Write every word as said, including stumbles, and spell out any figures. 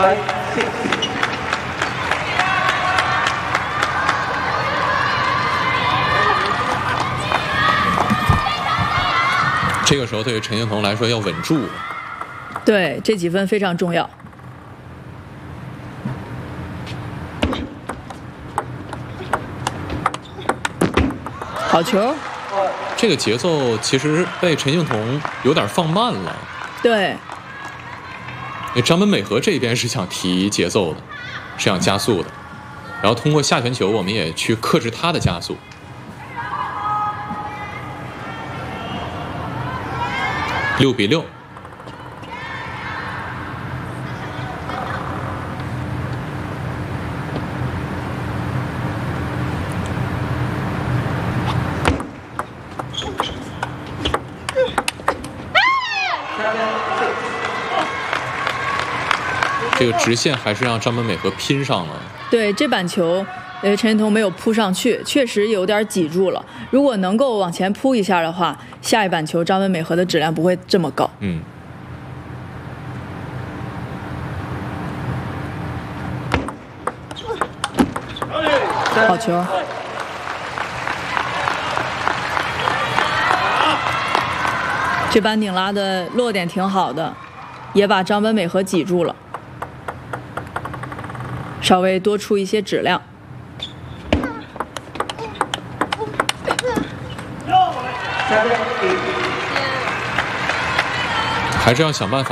这个时候对于陈幸同来说要稳住。 对，这几分非常重要。好球！ 这个节奏其实被陈幸同有点放慢了。 对。 因为张本美和这边是想提节奏的，是想加速的，然后通过下旋球，我们也去克制他的加速。六比六。这个直线还是让张本美和拼上了。 对，这板球，呃，陈幸同没有扑上去，确实有点挤住了。如果能够往前扑一下的话，下一板球张本美和的质量不会这么高。 嗯。 好球！这板顶拉的落点挺好的，也把张本美和挤住了。稍微多出一些质量。 还是要想办法